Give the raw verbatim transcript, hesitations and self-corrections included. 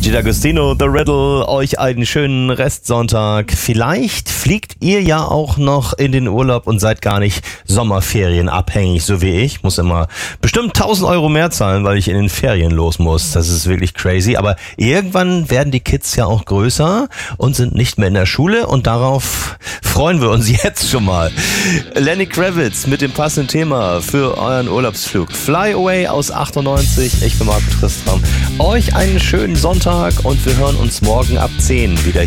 Gigi D'Agostino, The Riddle, euch einen schönen Restsonntag. Vielleicht fliegt ihr ja auch noch in den Urlaub und seid gar nicht sommerferienabhängig, so wie ich. Muss immer bestimmt tausend Euro mehr zahlen, weil ich in den Ferien los muss. Das ist wirklich crazy. Aber irgendwann werden die Kids ja auch größer und sind nicht mehr in der Schule und darauf freuen wir uns jetzt schon mal. Lenny Kravitz mit dem passenden Thema für euren Urlaubsflug. Fly Away aus achtundneunzig. Ich bin Marco Tristram. Euch einen schönen Sonntag und wir hören uns morgen ab zehn wieder